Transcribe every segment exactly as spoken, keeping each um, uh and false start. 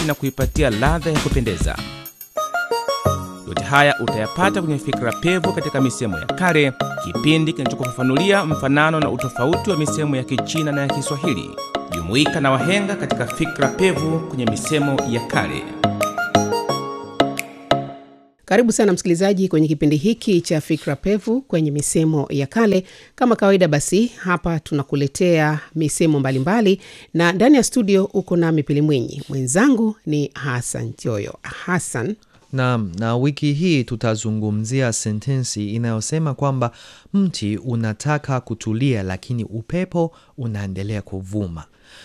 na kuipatia ladha ya kupendeza. Yote haya utayapata kwenye Fikra Pevu katika misemo ya kale, kipindi kinachokufafanulia mfanano na utofauti wa misemo ya Kichina na ya Kiswahili. Jumuika na wahenga katika Fikra Pevu kwenye misemo ya kale. Karibu sana msikilizaji kwenye kipindi hiki cha Fikra Pevu kwenye misemo ya kale. Kama kawaida basi hapa tunakuletea misemo mbalimbali, na ndani ya studio uko nami Pili Mwinyi. Mwenzangu ni Hassan Joyo. Hassan. Naam, na wiki hii tutazungumzia sentensi inayosema kwamba mti unataka kutulia lakini upepo unaendelea kuvuma.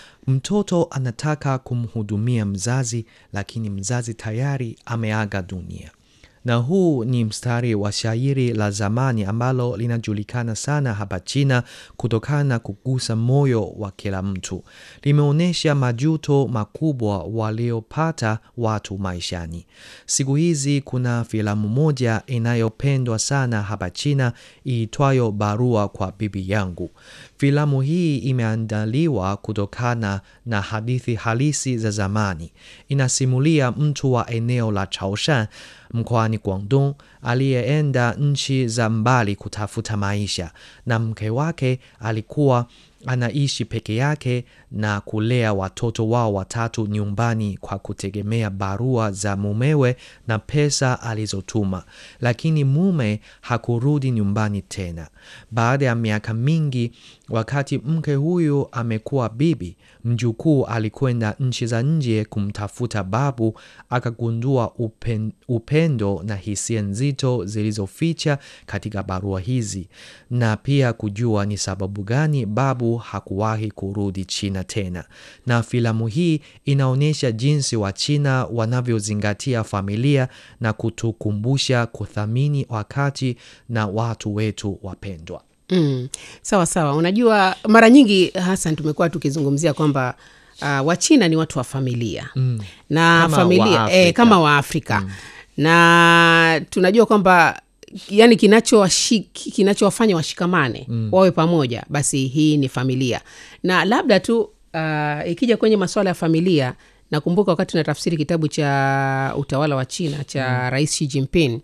Mtoto anataka kumhudumia mzazi lakini mzazi tayari ameaga dunia. Na huu ni mstari wa shairi la zamani ambalo linajulikana sana hapa China kutokana na kugusa moyo wa kila mtu. Limeonyesha majuto makubwa waliopata watu maishani. Siku hizi kuna filamu moja inayopendwa sana hapa China iitwayo Barua kwa Bibi Yangu. Filamu hii imeandaliwa kutokana na hadithi halisi za zamani. Inasimulia mtu wa eneo la Chaoshan mkoani Guangdong aliyeenda nchi za mbali kutafuta maisha, na mke wake alikuwa anaishi peke yake na kulea watoto wao watatu nyumbani kwa kutegemea barua za mumewe na pesa alizotuma. Lakini mume hakurudi nyumbani tena. Baada ya miaka mingi, wakati mke huyu amekuwa bibi, mjukuu alikwenda nchi za nje kumtafuta babu, akagundua upen, upendo na hisia nzito zilizoficha katika barua hizi, na pia kujua ni sababu gani babu hakuwahi kurudi China tena. Na filamu hii inaonyesha jinsi wa China wanavyozingatia familia na kutukumbusha kuthamini wakati na watu wetu wapendwa. Mm, sawa sawa. Unajua mara nyingi Hassan tumekuwa tukizungumzia kwamba uh, wa China ni watu wa familia. Mm. Na kama familia wa eh, kama wa Afrika. Mm. Na tunajua kwamba yani kinachowashiki kinachowafanya washikamane, mm. wawe pamoja, basi hii ni familia. Na labda tu uh, ikija kwenye masuala ya familia, nakumbuka wakati tunatafsiri kitabu cha utawala wa China cha mm. Rais Xi Jinping,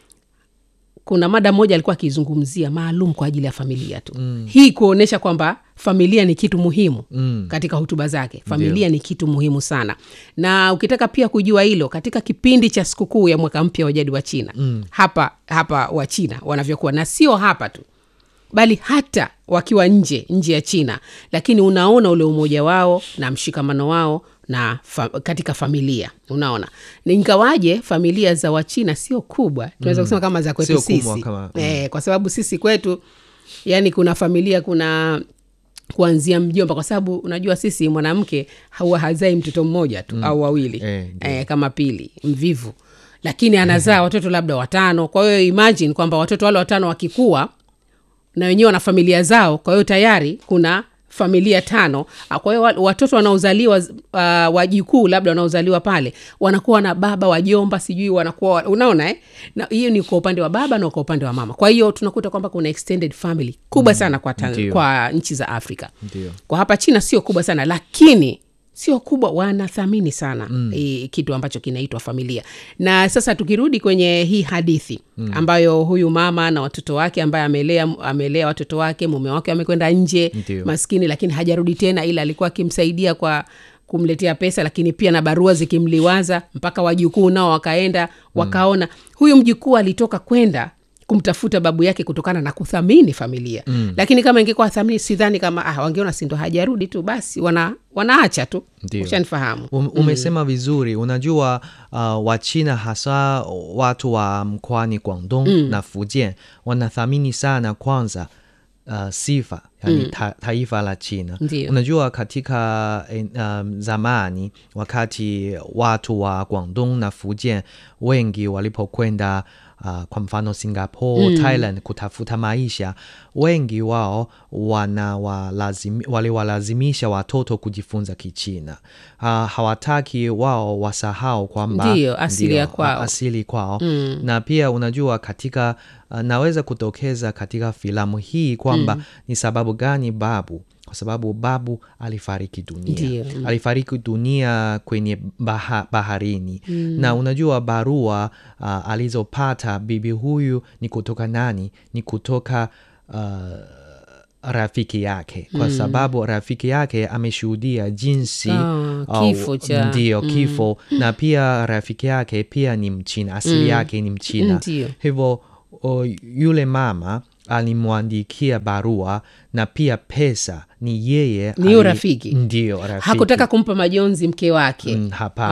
kuna mada moja alikuwa akizungumzia maalum kwa ajili ya familia tu. Mm. Hii kuonesha kwamba familia ni kitu muhimu. Mm. Katika hotuba zake. Familia Ndiyo. Ni kitu muhimu sana. Na ukitaka pia kujua hilo, katika kipindi cha sikukuu ya mwaka mpya wa jadi wa China, mm. hapa hapa wa China wanavyokuwa, na sio hapa tu, bali hata wakiwa nje nje ya China, lakini unaona ule umoja wao na mshikamano wao na fa, katika familia. Unaona, ingawaje familia za Wachina sio kubwa, tunaweza kusema kama za kwetu sisi kama, mm. eh, kwa sababu sisi kwetu yani kuna familia, kuna kuanzia mjomba, kwa sababu unajua sisi mwanamke huwa hazai mtoto mmoja tu, mm. au wawili, eh, eh, kama Pili mvivu, lakini anazaa watoto labda watano. Kwa hiyo imagine kwamba watoto wale watano wakikua na wenyewe wana familia zao, kwa hiyo tayari kuna familia tano. Kwa hiyo watoto wanaozaliwa uh, wajukuu labda wanaozaliwa pale wanakuwa na baba, wajomba, sijui wanakuwa, unaona eh? Na hiyo ni kwa upande wa baba na kwa upande wa mama. Kwa hiyo tunakuta kwamba kuna extended family kubwa mm, sana kwa tan- kwa nchi za Afrika. Ndiyo. Kwa hapa China sio kubwa sana, lakini sio kubwa, wanathamini sana mm. e, kitu ambacho kinaitwa familia. Na sasa tukirudi kwenye hii hadithi mm. ambayo huyu mama na watoto wake, ambaye amelea amelea watoto wake, mume wake amekwenda nje, Ndiyo. maskini, lakini hajarudi tena, ila alikuwa akimsaidia kwa kumletea pesa, lakini pia na barua zikimliwaza, mpaka wajukuu nao wakaenda wakaona mm. huyu mjukuu alitoka kwenda kumtafuta babu yake kutokana na kuthamini familia. Mm. Lakini kama ingekuwa thamini, sidhani kama ah wangeona si ndo hajarudi tu basi wana wanaacha tu. Ushanifahamu. Um, umesema mm. vizuri. Unajua uh, wa China hasa watu wa mkoani Guangdong mm. na Fujian wanathamini sana kwanza uh, sifa, yani mm. ta, taifa la China. Ndiyo. Unajua katika um, zamani wakati watu wa Guangdong na Fujian wengi walipokwenda Uh, kwa mfano Singapore, mm. Thailand kutafuta maisha, wengi wao wana walazimi, wale walazimisha watoto kujifunza Kichina. Uh, hawataki wao wasahau kwamba ndio asili ya kwao, asili kwao. Mm. Na pia unajua katika uh, naweza kutokeza katika filamu hii kwamba mm. ni sababu gani babu kwa sababu babu alifariki dunia. Ndiyo. Alifariki dunia kwenye baha, baharini. Mm. Na unajua barua uh, alizopata bibi huyu ni kutoka nani? Ni kutoka uh, rafiki yake, kwa sababu rafiki yake ameshuhudia jinsi oh, kifo cha ndio kifo mm. na pia rafiki yake pia ni Mchina, asili mm. yake ni Mchina. Ndiyo. Hivyo o, yule mama alimwandikia barua na pia pesa ni yeye ni ali, rafiki. Ndio rafiki. Hakutaka kumpa majonzi mke wake. Mm, hapa